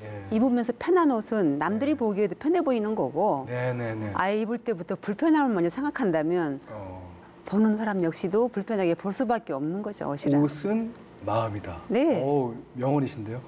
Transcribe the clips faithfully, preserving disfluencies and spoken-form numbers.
예. 입으면서 편한 옷은 남들이 보기에도 편해 보이는 거고 네네네. 아예 입을 때부터 불편함을 먼저 생각한다면 어, 보는 사람 역시도 불편하게 볼 수밖에 없는 거죠, 옷이라. 옷은 마음이다. 네. 오, 명언이신데요.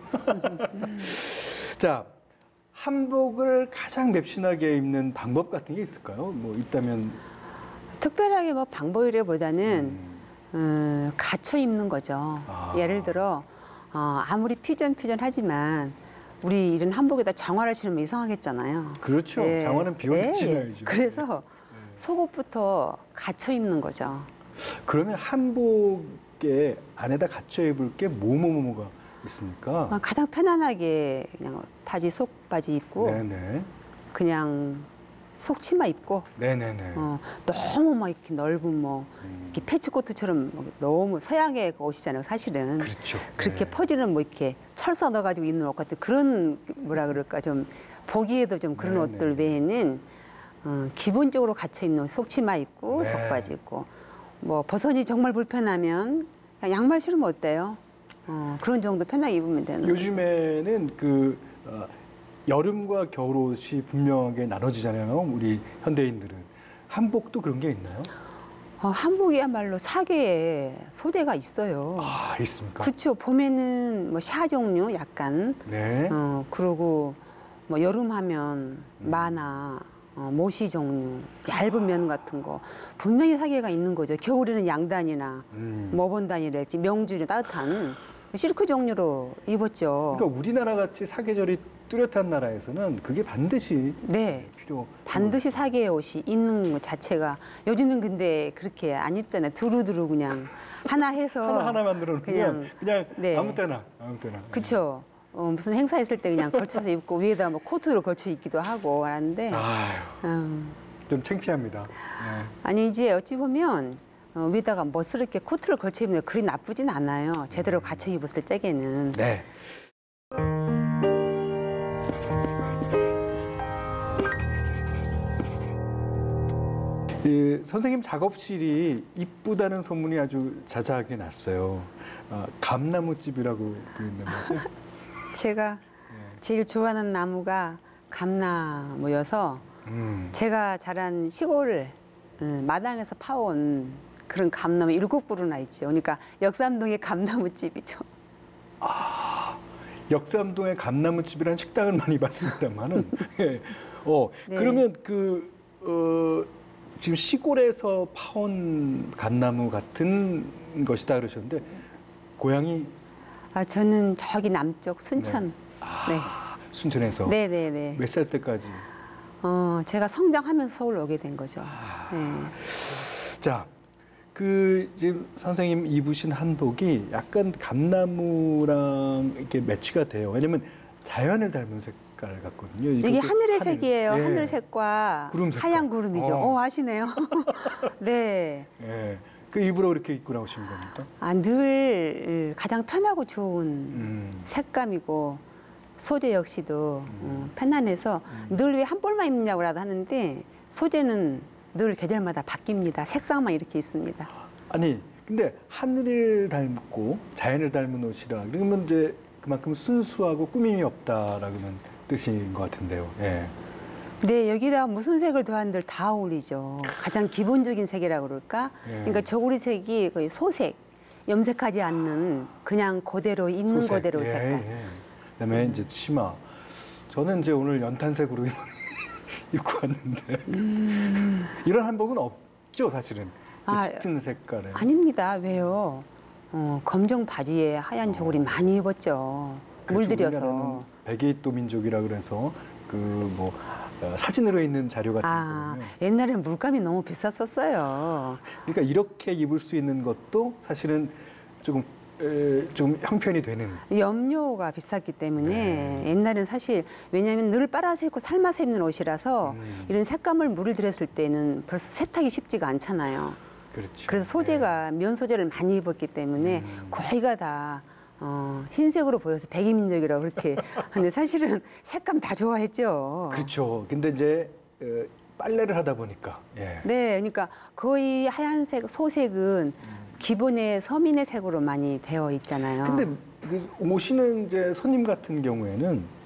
자, 한복을 가장 맵신하게 입는 방법 같은 게 있을까요? 뭐 있다면. 특별하게 뭐 방법이라보다는 음, 음, 갇혀 입는 거죠. 아. 예를 들어 어, 아무리 퓨전 퓨전 하지만 우리 이런 한복에다 장화를 신으면 이상하겠잖아요. 그렇죠. 예. 장화는 비올 때 예. 신어야죠. 그래서 속옷부터 갇혀 입는 거죠. 그러면 한복에 안에다 갖춰 입을 게 뭐뭐뭐가 있습니까? 어, 가장 편안하게 그냥 바지 속 바지 입고 네네. 그냥 속 치마 입고 네네네. 어, 너무 막 이렇게 넓은 뭐 음, 이렇게 패치코트처럼 뭐 너무 서양의 그 옷이잖아요, 사실은. 그렇죠. 그렇게 네. 퍼지는 뭐 이렇게 철사 넣어가지고 입는 옷 같은 그런 뭐라 그럴까 좀 보기에도 좀 그런 네, 옷들 네. 외에는 어, 기본적으로 갖춰 입는 옷, 속치마 입고 네. 속바지 입고 뭐 버선이 정말 불편하면 그냥 양말 신으면 어때요? 어, 그런 정도 편하게 입으면 되는 거죠. 요즘에는 그 어, 여름과 겨울옷이 분명하게 나눠지잖아요. 우리 현대인들은 한복도 그런 게 있나요? 어, 한복이야말로 사계에 소재가 있어요. 아 있습니까? 그렇죠. 봄에는 뭐 샤 종류 약간 네. 어 그리고 뭐 여름 하면 마나 어, 모시 종류 얇은 면 같은 거 분명히 사계가 있는 거죠. 겨울에는 양단이나 음. 머본단이랄지 명주리 따뜻한 실크 종류로 입었죠. 그러니까 우리나라 같이 사계절이 뚜렷한 나라에서는 그게 반드시 네. 필요. 반드시 사계의 옷이 있는 것 자체가 요즘은 근데 그렇게 안 입잖아요. 두루두루 그냥 하나 해서 하나 하나 만들어 놓으면 그냥, 그냥 네. 아무 때나 아무 때나. 그렇죠. 어, 무슨 행사 있을 때 그냥 걸쳐서 입고 위에다 뭐 코트를 걸쳐 입기도 하고 하는데 아유, 음, 좀 창피합니다. 네. 아니 이제 어찌 보면 어, 위에다가 멋스럽게 코트를 걸쳐 입는 게 그리 나쁘진 않아요. 제대로 갖춰 입었을 적에는. 네. 이 선생님 작업실이 이쁘다는 소문이 아주 자자하게 났어요. 아, 감나무집이라고 부른다면서요? 제가 제일 좋아하는 나무가 감나무여서 음. 제가 자란 시골 음, 마당에서 파온 그런 감나무 일곱 그루나 있죠. 그러니까 역삼동의 감나무집이죠. 역삼동의 감나무집이라는 식당은 많이 봤습니다만은. 예. 어, 네. 그러면 그 어, 지금 시골에서 파온 감나무 같은 것이다 그러셨는데 고향이 아, 저는 저기 남쪽 순천. 네. 순천에서 네, 네, 네. 몇 살 때까지? 어, 제가 성장하면서 서울 오게 된 거죠. 네. 자, 그 지금 선생님 입으신 한복이 약간 감나무랑 이렇게 매치가 돼요. 왜냐면 자연을 닮은 색깔 같거든요. 이게 이것도 하늘의 하늘. 색이에요. 예. 하늘색과 구름 색깔. 하얀 구름이죠. 어. 어, 아시네요. 네. 예. 그 일부러 그렇게 입고 나오신 겁니까? 아, 늘 가장 편하고 좋은 음. 색감이고 소재 역시도 어, 편안해서 늘 왜 한 벌만 입느냐고라도 하는데 소재는 늘 계절마다 바뀝니다. 색상만 이렇게 입습니다. 아니, 근데 하늘을 닮고 자연을 닮은 옷이라 그러면 이제 그만큼 순수하고 꾸밈이 없다라는 뜻인 것 같은데요. 예. 네, 여기다 무슨 색을 더한들 다 어울리죠. 가장 기본적인 색이라고 그럴까? 예. 그러니까 저고리색이 거의 소색, 염색하지 않는 그냥 그대로 있는 소색. 그대로 예, 색깔. 예. 그다음에 이제 치마. 저는 이제 오늘 연탄색으로 입고 왔는데 음. 이런 한복은 없죠, 사실은. 아, 짙은 색깔에. 아닙니다. 왜요? 어, 검정 바지에 하얀 저고리 많이 입었죠. 그렇죠. 물들여서. 우리나라는 백이또 민족이라 그래서 그 뭐 사진으로 있는 자료 같은 아, 거는요. 옛날에는 물감이 너무 비쌌었어요. 그러니까 이렇게 입을 수 있는 것도 사실은 조금 에, 좀 형편이 되는. 염료가 비쌌기 때문에 네. 옛날에는 사실 왜냐하면 늘 빨아서 입고 삶아서 입는 옷이라서 음. 이런 색감을 물을 들였을 때는 벌써 세탁이 쉽지가 않잖아요. 그렇죠. 그래서 소재가 면 소재를 많이 입었기 때문에 음. 거의가 다 어, 흰색으로 보여서 백이민족이라고 그렇게 하는데 사실은 색감 다 좋아했죠. 네. 그렇죠. 근데 이제 에, 빨래를 하다 보니까. 예. 네, 그러니까 거의 하얀색, 소색은 기본의 서민의 색으로 많이 되어 있잖아요. 근데 그 오시는 이제 손님 같은 경우에는